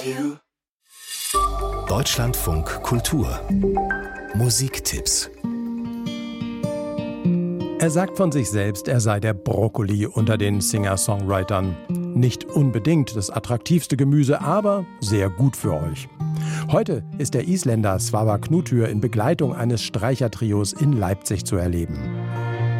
Deutschlandfunk Kultur Musiktipps. Er sagt von sich selbst, er sei der Brokkoli unter den Singer-Songwritern. Nicht unbedingt das attraktivste Gemüse, aber sehr gut für euch. Heute ist der Isländer Svavar Knútur in Begleitung eines Streichertrios in Leipzig zu erleben.